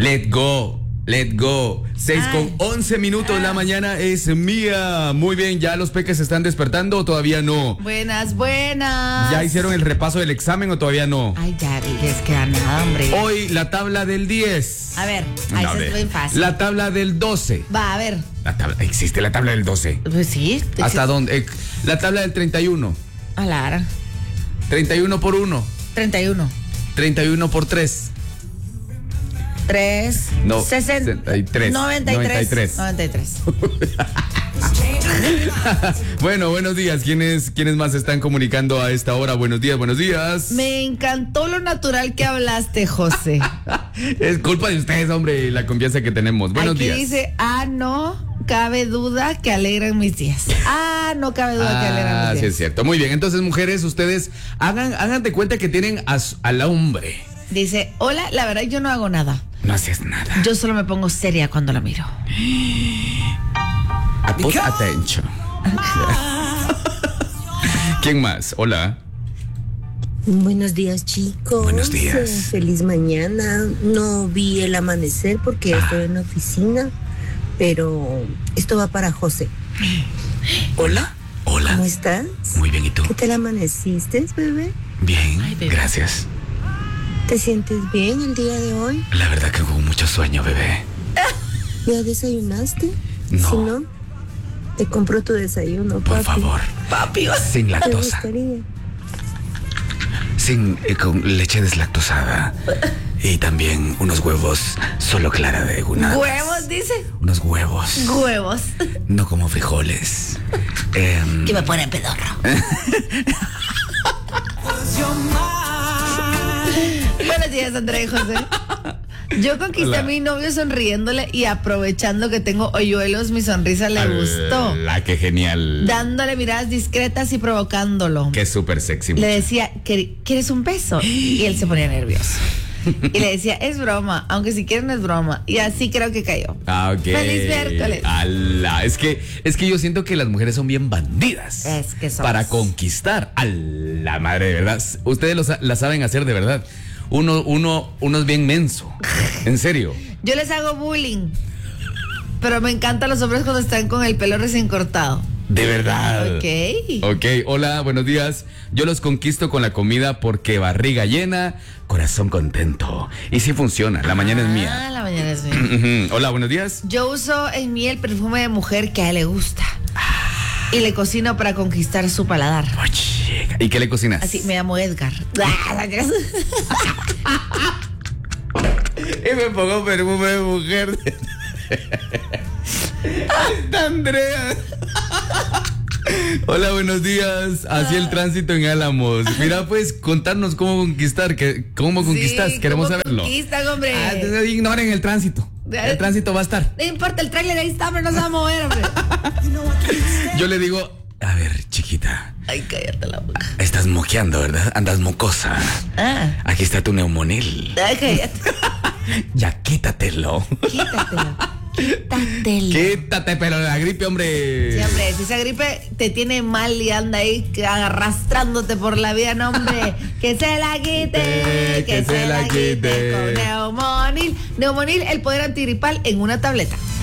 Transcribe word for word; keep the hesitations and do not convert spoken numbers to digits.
Let go. Let go. seis con once minutos, la mañana es mía. Muy bien, ¿ya los peques se están despertando o todavía no? Buenas, buenas. ¿Ya hicieron el repaso del examen o todavía no? Ay, ya les queda nada, hombre. Hoy la tabla del diez. A ver, ahí A se ver. es bien fácil. La tabla del doce. Va, a ver. La tabla, existe la tabla del doce. Pues sí. ¿Hasta existe. dónde? Eh, la tabla del treinta y uno. A la ara. treinta y uno por uno. treinta y uno. treinta y uno por tres. tres. No, sesenta. sesenta y tres. noventa y tres. noventa y tres. noventa y tres. Bueno, buenos días. ¿Quiénes, ¿Quiénes más están comunicando a esta hora? Buenos días, buenos días. Me encantó lo natural que hablaste, José. Es culpa de ustedes, hombre, la confianza que tenemos. Buenos Aquí días. dice, ah, no cabe duda que alegran mis días. Ah, no cabe duda que alegran Ah, mis sí días. es cierto. Muy bien. Entonces, mujeres, ustedes hagan, hagan de cuenta que tienen a su- al hombre. Dice, hola, la verdad yo no hago nada. No haces nada. Yo solo me pongo seria cuando la miro. A put attention. ¿Quién más? Hola. Buenos días, chicos. Buenos días. Eh, feliz mañana. No vi el amanecer porque estoy en la oficina, pero esto va para José. Hola. Hola. ¿Cómo estás? Muy bien, ¿y tú? ¿Qué tal amaneciste, bebé? Bien, Ay, bebé. gracias. ¿Te sientes bien el día de hoy? La verdad que hubo mucho sueño, bebé. ¿Ya desayunaste? No. Si no, te compro tu desayuno, Por papi. favor. Papi, Sin ¿Te lactosa. gustaría? Sin, eh, con leche deslactosada. Y también unos huevos solo clara de una. huevos, dice. Unos huevos. Huevos. No como frijoles. Em, Que me pone pedorro. Buenos días, Andrea y José. Yo conquisté Hola. a mi novio sonriéndole y aprovechando que tengo hoyuelos, mi sonrisa le gustó. La que genial. Dándole miradas discretas y provocándolo. Que súper sexy. Le decía, "¿Quer- ¿quieres un beso?" Y él se ponía nervioso. Y le decía, es broma, aunque si quieres no es broma. Y así creo que cayó. Ah, ok. Feliz miércoles. Ala, es que, es que yo siento que las mujeres son bien bandidas. Es que somos. Para conquistar. A la madre, de verdad. Ustedes lo sa- la saben hacer de verdad. Uno, uno, uno es bien menso. En serio. Yo les hago bullying. Pero me encantan los hombres cuando están con el pelo recién cortado. De verdad. Ok. Ok, hola, buenos días. Yo los conquisto con la comida porque barriga llena, corazón contento. Y sí funciona, la mañana es Ah, mía. la mañana es mía. Ujú. Hola, buenos días. Yo uso en mí el perfume de mujer que a él le gusta. Y le cocino para conquistar su paladar. Oh, chica. ¿Y qué le cocinas? Así, me llamo Edgar. Y me pongo perfume de mujer. ¡Hasta Andrea! Hola, buenos días. Así el tránsito en Álamos. Mira, pues, contarnos cómo conquistar. que- ¿Cómo conquistas? Sí, Queremos ¿cómo saberlo. conquistan, hombre? Ah, entonces ignoren el tránsito. El tránsito va a estar. No importa, el tráiler ahí está, pero no se va a mover, hombre. Yo le digo, a ver, chiquita, Ay, cállate la boca. estás moqueando, ¿verdad? Andas mocosa. Ah, Aquí está tu neumonil. ay, cállate. Ya quítatelo. Quítatelo. Quítatelo. Quítate, pero de la gripe, hombre. Sí, hombre, si esa gripe te tiene mal y anda ahí arrastrándote por la vida, no, hombre, que se la quite, que, se, la quite. Con Neumonil. Neumonil, el poder antigripal en una tableta.